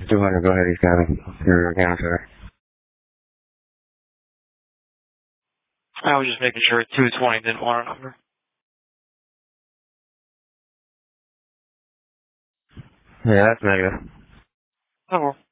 200, go ahead, East County. Your account, sir. I was just making sure 220 didn't want a number. Yeah, that's negative. Oh, well.